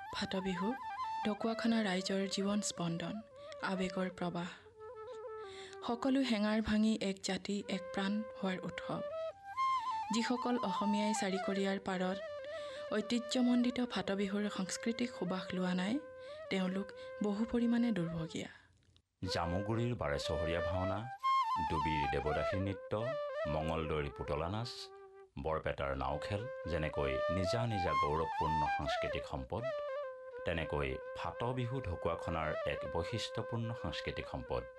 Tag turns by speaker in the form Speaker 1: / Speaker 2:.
Speaker 1: ফাটবিহু ঢকুৱাখানা ৰাইজৰ জীৱন স্পন্দন, আৱেগৰ প্ৰবাহ। সকলো হেঙাৰ ভাঙি এক জাতি এক প্ৰাণ হোৱাৰ উৎসৱ। যিসকল অসমীয়াই চাৰিকৰীয়াৰ পাৰত ঐতিহ্যমণ্ডিত ফাটবিহুৰ সাংস্কৃতিক সুবাস লোৱা নাই, তেওঁলোক বহু পৰিমাণে দুৰ্ভগীয়া।
Speaker 2: জামুগুৰিৰ বাৰেচহৰীয়া ভাওনা, ডুবিৰ দেৱদাসী নৃত্য, মঙলদৈৰ পুতলা নাচ, বৰপেটাৰ নাও খেল যেনেকৈ নিজা নিজা গৌৰৱপূৰ্ণ সাংস্কৃতিক সম্পদ, তেনেকৈ ফাটবিহু ঢকুৱাখনাৰ এক বৈশিষ্ট্যপূৰ্ণ সাংস্কৃতিক সম্পদ।